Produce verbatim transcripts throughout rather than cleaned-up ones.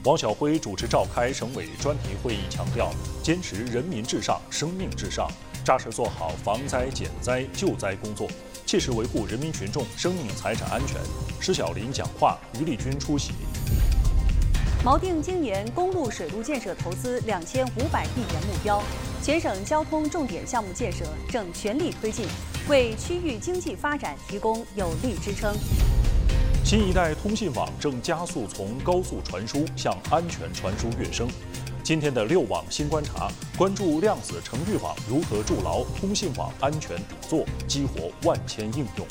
王晓辉主持召开省委专题会议，强调坚持人民至上、生命至上，扎实做好防灾减灾救灾工作，切实维护人民群众生命财产安全。施小林讲话，于立军出席。 锚定今年公路水路建设投资两千五百亿元目标，全省交通重点项目建设正全力推进，为区域经济发展提供有力支撑。 新一代通信网正加速从高速传输向安全传输跃升。今天的六网新观察，关注量子城域网如何筑牢通信网安全底座，激活万千应用。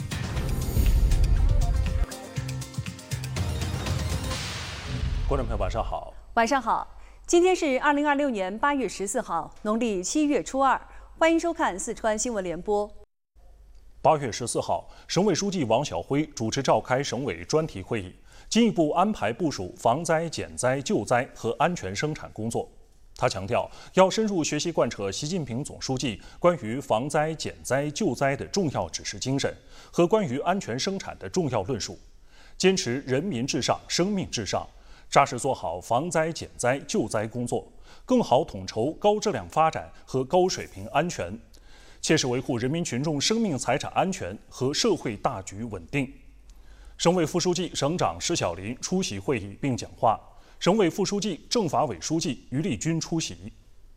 观众朋友，晚上好。 晚上好，今天是二零二六年八月十四号，农历七月初二，欢迎收看四川新闻联播。 八月十四号，省委书记王晓辉主持召开省委专题会议，进一步安排部署防灾减灾救灾和安全生产工作。他强调，要深入学习贯彻习近平总书记关于防灾减灾救灾的重要指示精神和关于安全生产的重要论述，坚持人民至上、生命至上，扎实做好防灾减灾救灾工作，更好统筹高质量发展和高水平安全，切实维护人民群众生命财产安全和社会大局稳定。省委副书记、省长施小林出席会议并讲话，省委副书记、政法委书记于立军出席。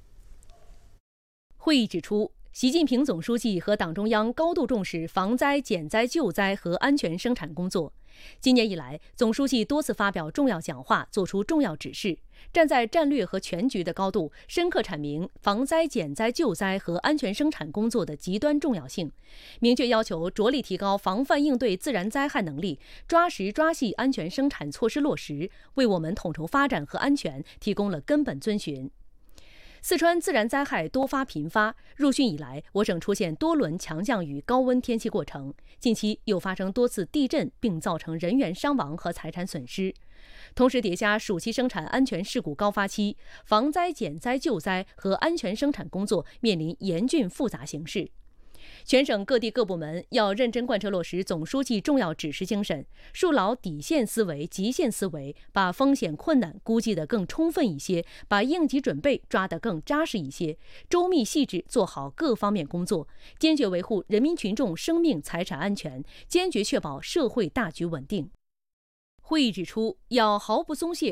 会议指出，习近平总书记和党中央高度重视防灾减灾救灾和安全生产工作。今年以来，总书记多次发表重要讲话，作出重要指示，站在战略和全局的高度，深刻阐明防灾减灾救灾和安全生产工作的极端重要性，明确要求着力提高防范应对自然灾害能力，抓实抓细安全生产措施落实，为我们统筹发展和安全提供了根本遵循。四川自然灾害多发频发，入汛以来，我省出现多轮强降雨、高温天气过程，近期又发生多次地震，并造成人员伤亡和财产损失。同时叠加暑期生产安全事故高发期，防灾减灾救灾和安全生产工作面临严峻复杂形势。全省各地各部门要认真贯彻落实总书记重要指示精神，树牢底线思维、极限思维，把风险困难估计得更充分一些，把应急准备抓得更扎实一些，周密细致做好各方面工作，坚决维护人民群众生命财产安全，坚决确保社会大局稳定。会议指出，要毫不松懈